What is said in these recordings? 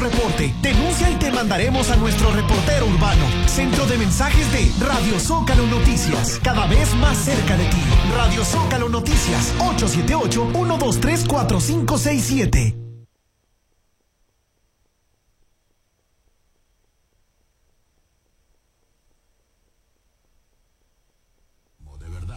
reporte. Denuncia y te mandaremos a nuestro reportero urbano. Centro de mensajes de Radio Zócalo Noticias. Cada vez más cerca de ti. Radio Zócalo Noticias. 878-123-4567. De verdad.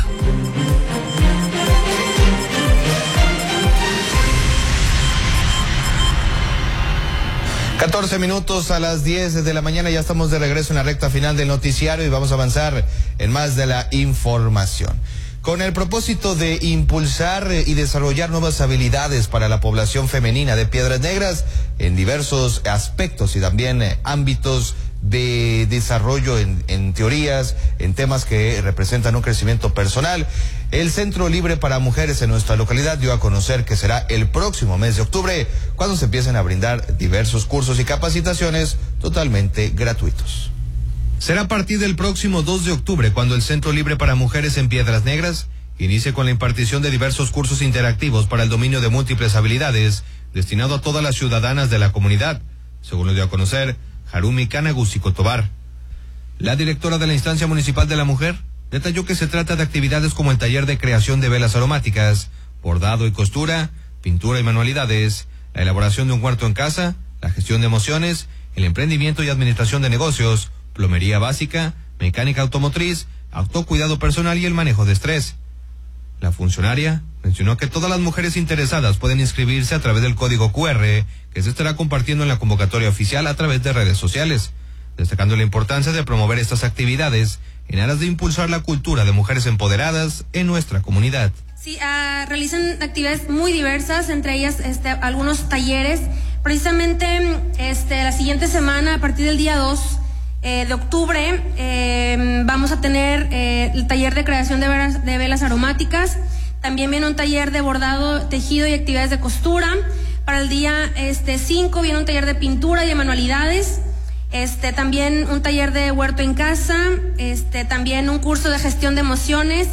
14 minutos a las 10 de la mañana, ya estamos de regreso en la recta final del noticiario y vamos a avanzar en más de la información. Con el propósito de impulsar y desarrollar nuevas habilidades para la población femenina de Piedras Negras en diversos aspectos y también ámbitos de desarrollo en teorías, en temas que representan un crecimiento personal, el Centro Libre para Mujeres en nuestra localidad dio a conocer que será el próximo mes de octubre cuando se empiecen a brindar diversos cursos y capacitaciones totalmente gratuitos. Será a partir del próximo 2 de octubre cuando el Centro Libre para Mujeres en Piedras Negras inicie con la impartición de diversos cursos interactivos para el dominio de múltiples habilidades destinado a todas las ciudadanas de la comunidad, según lo dio a conocer Harumi Kanaguchi Tobar. La directora de la Instancia Municipal de la Mujer detalló que se trata de actividades como el taller de creación de velas aromáticas, bordado y costura, pintura y manualidades, la elaboración de un huerto en casa, la gestión de emociones, el emprendimiento y administración de negocios, plomería básica, mecánica automotriz, autocuidado personal y el manejo de estrés. La funcionaria mencionó que todas las mujeres interesadas pueden inscribirse a través del código QR que se estará compartiendo en la convocatoria oficial a través de redes sociales, destacando la importancia de promover estas actividades en aras de impulsar la cultura de mujeres empoderadas en nuestra comunidad. Sí, realizan actividades muy diversas, entre ellas algunos talleres. Precisamente la siguiente semana, a partir del día 2 de octubre, vamos a tener el taller de creación de velas aromáticas. También viene un taller de bordado, tejido y actividades de costura. Para el día 5 viene un taller de pintura y de manualidades. También un taller de huerto en casa, también un curso de gestión de emociones,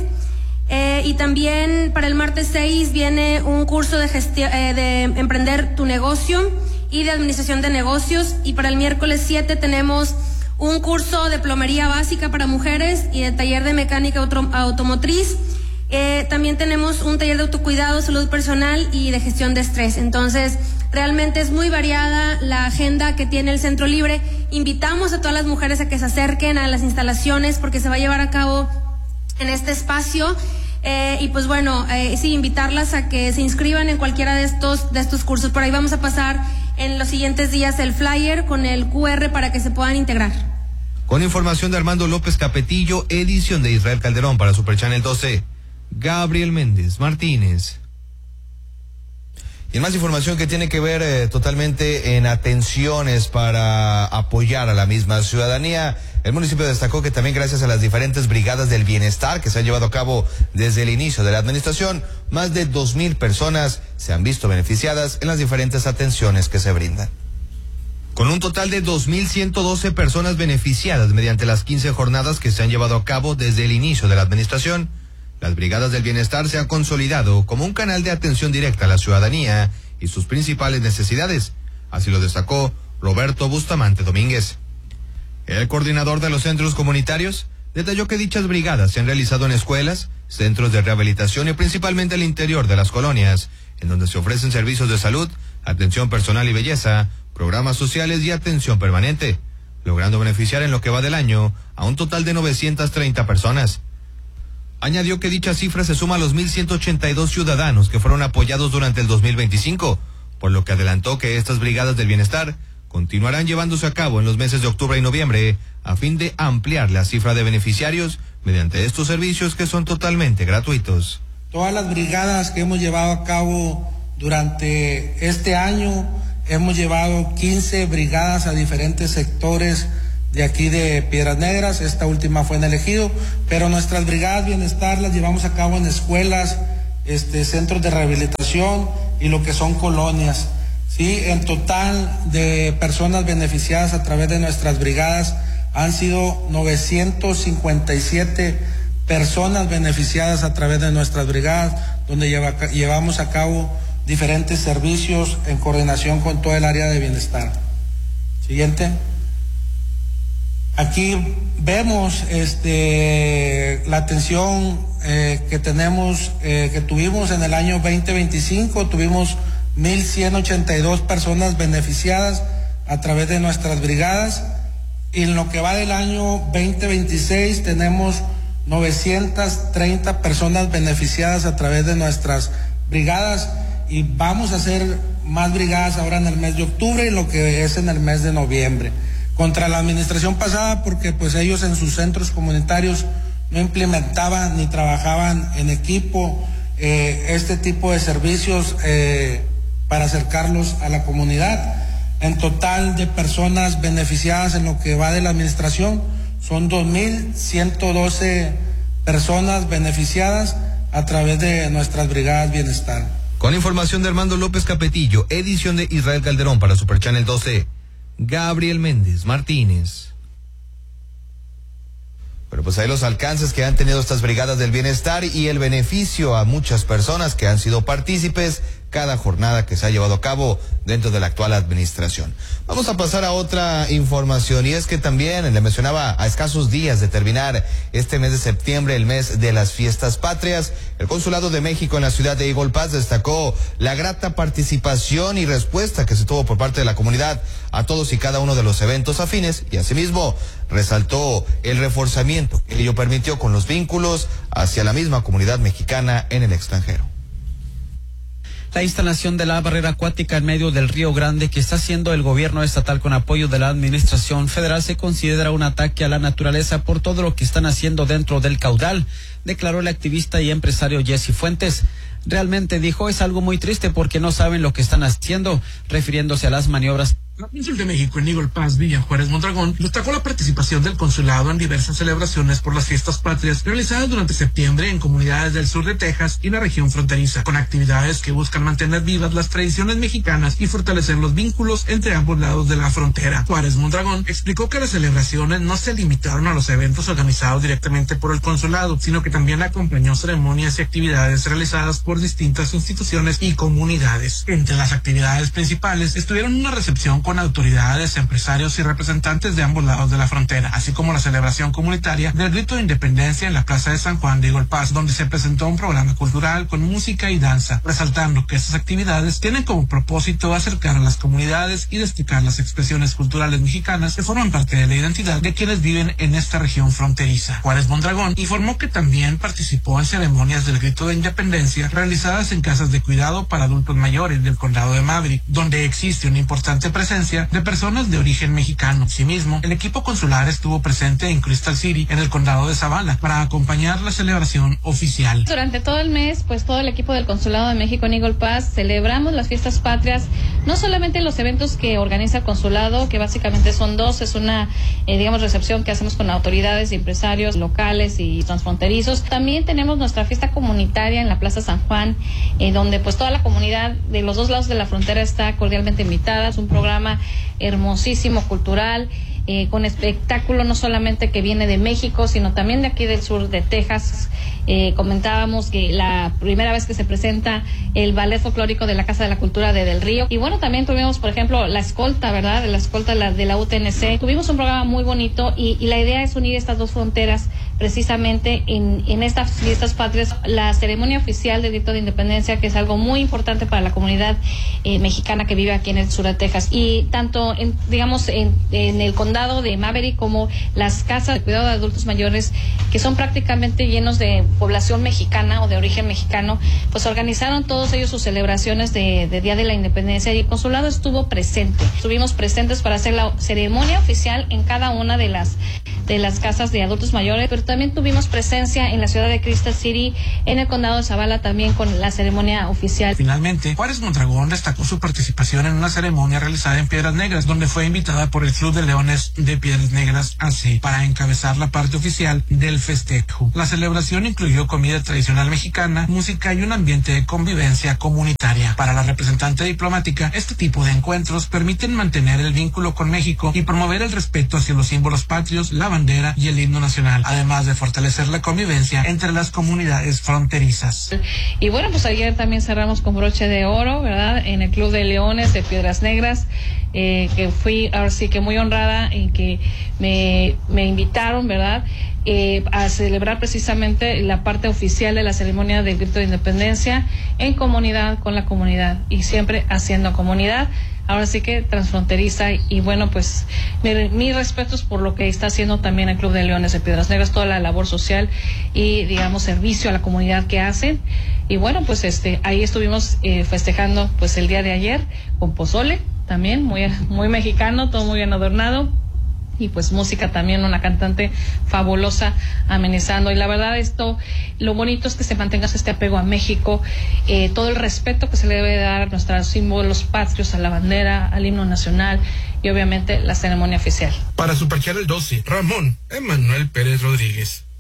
y también para el martes 6 viene un curso de de emprender tu negocio y de administración de negocios, y para el miércoles 7 tenemos un curso de plomería básica para mujeres y de taller de mecánica automotriz. También tenemos un taller de autocuidado, salud personal y de gestión de estrés. Entonces, realmente es muy variada la agenda que tiene el Centro Libre. Invitamos a todas las mujeres a que se acerquen a las instalaciones porque se va a llevar a cabo en este espacio. Y pues bueno, sí, invitarlas a que se inscriban en cualquiera de estos cursos. Por ahí vamos a pasar en los siguientes días el flyer con el QR para que se puedan integrar. Con información de Armando López Capetillo, edición de Israel Calderón para Super Channel 12. Gabriel Méndez Martínez. Y en más información que tiene que ver totalmente en atenciones para apoyar a la misma ciudadanía, el municipio destacó que también gracias a las diferentes brigadas del bienestar que se han llevado a cabo desde el inicio de la administración, más de 2,000 personas se han visto beneficiadas en las diferentes atenciones que se brindan. Con un total de 2,112 personas beneficiadas mediante las 15 jornadas que se han llevado a cabo desde el inicio de la administración, las brigadas del bienestar se han consolidado como un canal de atención directa a la ciudadanía y sus principales necesidades. Así lo destacó Roberto Bustamante Domínguez. El coordinador de los centros comunitarios detalló que dichas brigadas se han realizado en escuelas, centros de rehabilitación y principalmente al interior de las colonias, en donde se ofrecen servicios de salud, atención personal y belleza, programas sociales y atención permanente, logrando beneficiar en lo que va del año a un total de 930 personas. Añadió que dicha cifra se suma a los 1,182 ciudadanos que fueron apoyados durante el 2025, por lo que adelantó que estas brigadas del bienestar continuarán llevándose a cabo en los meses de octubre y noviembre a fin de ampliar la cifra de beneficiarios mediante estos servicios que son totalmente gratuitos. Todas las brigadas que hemos llevado a cabo durante este año, hemos llevado 15 brigadas a diferentes sectores de aquí de Piedras Negras. Esta última fue en el Ejido, pero nuestras brigadas bienestar las llevamos a cabo en escuelas, centros de rehabilitación y lo que son colonias. Sí, en total de personas beneficiadas a través de nuestras brigadas han sido 957 personas beneficiadas a través de nuestras brigadas, donde llevamos a cabo diferentes servicios en coordinación con todo el área de bienestar. Siguiente. Aquí vemos la atención que tuvimos en el año 2025, tuvimos 1,182 personas beneficiadas a través de nuestras brigadas, y en lo que va del año 2026 tenemos 930 personas beneficiadas a través de nuestras brigadas, y vamos a hacer más brigadas ahora en el mes de octubre y lo que es en el mes de noviembre. Contra la administración pasada, porque pues ellos en sus centros comunitarios no implementaban ni trabajaban en equipo este tipo de servicios para acercarlos a la comunidad. En total de personas beneficiadas en lo que va de la administración son 2,112 personas beneficiadas a través de nuestras brigadas bienestar. Con información de Armando López Capetillo, edición de Israel Calderón para Super Channel 12, Gabriel Méndez Martínez. Bueno, pues ahí los alcances que han tenido estas brigadas del bienestar y el beneficio a muchas personas que han sido partícipes cada jornada que se ha llevado a cabo dentro de la actual administración. Vamos a pasar a otra información, y es que también le mencionaba, a escasos días de terminar este mes de septiembre, el mes de las fiestas patrias, el Consulado de México en la ciudad de Eagle Pass destacó la grata participación y respuesta que se tuvo por parte de la comunidad a todos y cada uno de los eventos afines, y asimismo resaltó el reforzamiento que ello permitió con los vínculos hacia la misma comunidad mexicana en el extranjero. La instalación de la barrera acuática en medio del Río Grande que está haciendo el gobierno estatal con apoyo de la administración federal se considera un ataque a la naturaleza por todo lo que están haciendo dentro del caudal, declaró el activista y empresario Jesse Fuentes. Realmente, dijo, es algo muy triste porque no saben lo que están haciendo, refiriéndose a las maniobras. La Cónsul de México en Eagle Pass, Villa Juárez, Mondragón, destacó la participación del consulado en diversas celebraciones por las fiestas patrias realizadas durante septiembre en comunidades del sur de Texas y la región fronteriza, con actividades que buscan mantener vivas las tradiciones mexicanas y fortalecer los vínculos entre ambos lados de la frontera. Juárez Mondragón explicó que las celebraciones no se limitaron a los eventos organizados directamente por el consulado, sino que también acompañó ceremonias y actividades realizadas por distintas instituciones y comunidades. Entre las actividades principales estuvieron una recepción con autoridades, empresarios y representantes de ambos lados de la frontera, así como la celebración comunitaria del grito de independencia en la Plaza de San Juan de Eagle Pass, donde se presentó un programa cultural con música y danza, resaltando que estas actividades tienen como propósito acercar a las comunidades y destacar las expresiones culturales mexicanas que forman parte de la identidad de quienes viven en esta región fronteriza. Juárez Mondragón informó que también participó en ceremonias del grito de independencia realizadas en casas de cuidado para adultos mayores del condado de Maverick, donde existe una importante presencia de personas de origen mexicano. Asimismo, el equipo consular estuvo presente en Crystal City, en el condado de Zavala, para acompañar la celebración oficial. Durante todo el mes, pues todo el equipo del Consulado de México en Eagle Pass celebramos las fiestas patrias, no solamente los eventos que organiza el consulado, que básicamente son dos, es una, recepción que hacemos con autoridades y empresarios locales y transfronterizos. También tenemos nuestra fiesta comunitaria en la Plaza San Juan, donde pues toda la comunidad de los dos lados de la frontera está cordialmente invitada. Es un programa hermosísimo, cultural, con espectáculo no solamente que viene de México, sino también de aquí del sur de Texas. Comentábamos que la primera vez que se presenta el ballet folclórico de la Casa de la Cultura de Del Río, y bueno, también tuvimos, por ejemplo, la escolta, ¿verdad? La escolta de la UTNC. Tuvimos un programa muy bonito y la idea es unir estas dos fronteras precisamente en estas fiestas patrias. La ceremonia oficial de grito de independencia, que es algo muy importante para la comunidad mexicana que vive aquí en el sur de Texas, y tanto en el condado de Maverick como las casas de cuidado de adultos mayores, que son prácticamente llenos de población mexicana o de origen mexicano, pues organizaron todos ellos sus celebraciones de Día de la Independencia, y el consulado estuvo presente. Estuvimos presentes para hacer la ceremonia oficial en cada una de las casas de adultos mayores, pero también tuvimos presencia en la ciudad de Crystal City, en el condado de Zavala, también con la ceremonia oficial. Finalmente, Juárez Mondragón destacó su participación en una ceremonia realizada en Piedras Negras, donde fue invitada por el Club de Leones de Piedras Negras AC para encabezar la parte oficial del festejo. La celebración incluyó comida tradicional mexicana, música y un ambiente de convivencia comunitaria. Para la representante diplomática, este tipo de encuentros permiten mantener el vínculo con México y promover el respeto hacia los símbolos patrios, la bandera y el himno nacional, además además de fortalecer la convivencia entre las comunidades fronterizas. Y bueno, pues ayer también cerramos con broche de oro, ¿verdad? En el Club de Leones de Piedras Negras, que fui ahora sí que muy honrada en que me invitaron, ¿verdad? A celebrar precisamente la parte oficial de la ceremonia del grito de independencia en comunidad, con la comunidad y siempre haciendo comunidad. Ahora sí que transfronteriza y bueno, pues mis respetos por lo que está haciendo también el Club de Leones de Piedras Negras, toda la labor social y digamos servicio a la comunidad que hacen. Y bueno, pues ahí estuvimos festejando pues el día de ayer con pozole, también muy mexicano, todo muy bien adornado. Y pues música también, una cantante fabulosa amenizando. Y la verdad lo bonito es que se mantenga este apego a México, todo el respeto que se le debe dar a nuestros símbolos patrios, a la bandera, al himno nacional y obviamente la ceremonia oficial. Para Superchannel 12, Ramón Emanuel Pérez Rodríguez.